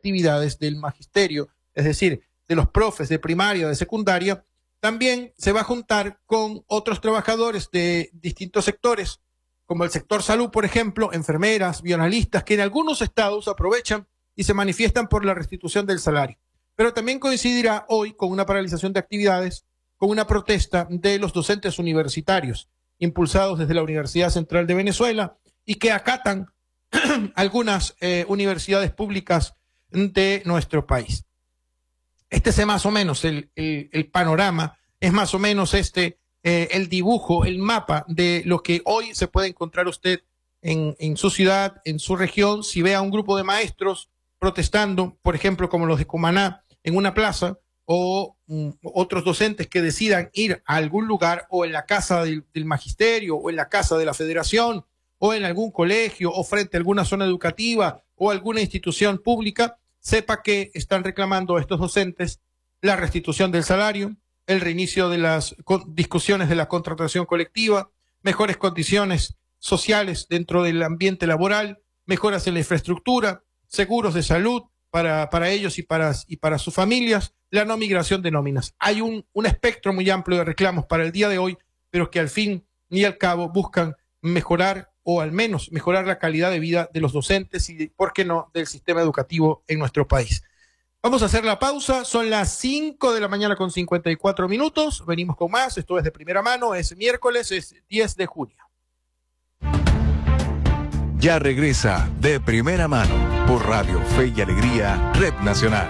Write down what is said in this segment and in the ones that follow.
actividades del magisterio, es decir, de los profes de primaria, de secundaria, también se va a juntar con otros trabajadores de distintos sectores, como el sector salud, por ejemplo, enfermeras, bioanalistas, que en algunos estados aprovechan y se manifiestan por la restitución del salario. Pero también coincidirá hoy con una paralización de actividades, con una protesta de los docentes universitarios, impulsados desde la Universidad Central de Venezuela y que acatan algunas universidades públicas de nuestro país. Este es más o menos el panorama, es más o menos el dibujo, el mapa de lo que hoy se puede encontrar usted en su ciudad, en su región. Si ve a un grupo de maestros protestando, por ejemplo, como los de Cumaná, en una plaza, o otros docentes que decidan ir a algún lugar, o en la casa del magisterio, o en la casa de la federación, o en algún colegio, o frente a alguna zona educativa, o alguna institución pública, sepa que están reclamando estos docentes la restitución del salario, el reinicio de las discusiones de la contratación colectiva, mejores condiciones sociales dentro del ambiente laboral, mejoras en la infraestructura, seguros de salud para ellos y para sus familias, la no migración de nóminas. Hay un espectro muy amplio de reclamos para el día de hoy, pero que al fin y al cabo buscan mejorar, o al menos mejorar la calidad de vida de los docentes y, ¿por qué no?, del sistema educativo en nuestro país. Vamos a hacer la pausa, son las 5 de la mañana con 54 minutos, venimos con más, esto es de primera mano, es miércoles, es 10 de junio. Ya regresa De Primera Mano por Radio Fe y Alegría, Red Nacional.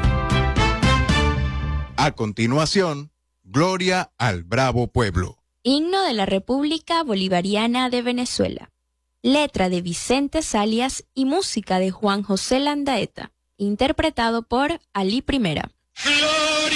A continuación, Gloria al Bravo Pueblo. Himno de la República Bolivariana de Venezuela. Letra de Vicente Salias y música de Juan José Landaeta. Interpretado por Ali Primera.